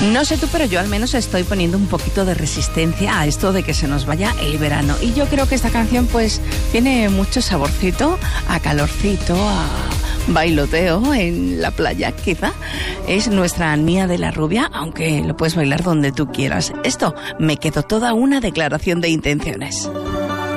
No sé tú, pero yo al menos estoy poniendo un poquito de resistencia a esto de que se nos vaya el verano. Y yo creo que esta canción pues tiene mucho saborcito, a calorcito, a bailoteo en la playa, quizá. Es nuestra Nia de la Rubia, aunque lo puedes bailar donde tú quieras. Esto, Me quedo toda, una declaración de intenciones.